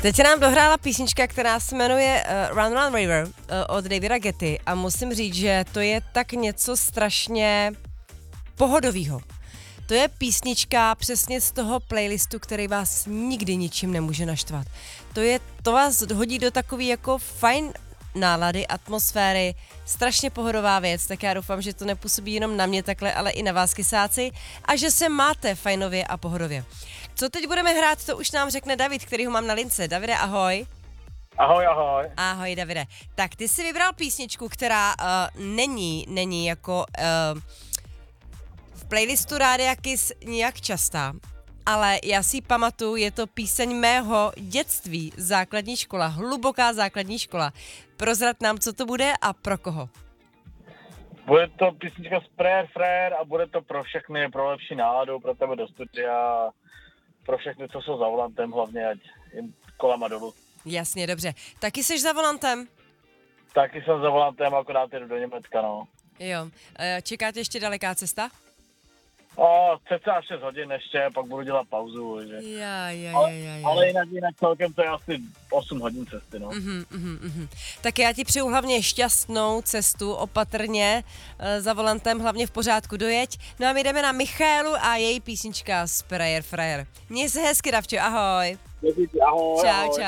Teď se nám dohrála písnička, která se jmenuje Run Run River od Davida Getty a musím říct, že to je tak něco strašně pohodovýho. To je písnička přesně z toho playlistu, který vás nikdy ničím nemůže naštvat. To vás hodí do takový jako fajn nálady, atmosféry, strašně pohodová věc, tak já doufám, že to nepůsobí jenom na mě takhle, ale i na vás kysáci a že se máte fajnově a pohodově. Co teď budeme hrát, to už nám řekne David, který ho mám na lince. Davide, ahoj. Ahoj, ahoj. Ahoj, Davide. Tak ty jsi vybral písničku, která není jako v playlistu Rádia Kiss nijak častá, ale já si ji pamatuju, je to píseň mého dětství, základní škola, hluboká základní škola. Prozrad nám, co to bude a pro koho. Bude to písnička z Prayer Frère a bude to pro všechny, pro lepší náladu, pro tebe do studia, pro všechny, co jsou za volantem, hlavně ať jim kolama dolů. Jasně, dobře. Taky jsi za volantem? Taky jsem za volantem, akorát jdu do Německa, no. Jo. Čeká tě ještě daleká cesta? Cca 6 hodin ještě, pak budu dělat pauzu, že? Ale jinak celkem to je asi 8 hodin cesty, no. Tak já ti přeju hlavně šťastnou cestu, opatrně, za volantem hlavně v pořádku dojeď. No a my jdeme na Michaelu a její písnička z Prayer Frère. Měj se hezky, Davčo, ahoj. Ahoj, Čau, ahoj. čau.